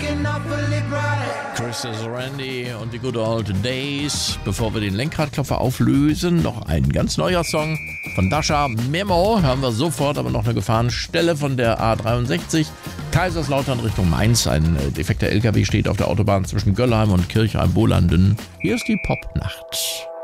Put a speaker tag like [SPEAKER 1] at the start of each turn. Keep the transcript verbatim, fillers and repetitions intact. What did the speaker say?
[SPEAKER 1] Chris Randy und die Good Old Days. Bevor wir den Lenkradklopfer auflösen, noch ein ganz neuer Song von Dasha. Memo hören wir sofort, aber noch eine Gefahrenstelle von der A dreiundsechzig. Kaiserslautern Richtung Mainz. Ein defekter L K W steht auf der Autobahn zwischen Göllheim und Kirchheim-Bolanden. Hier ist die Popnacht.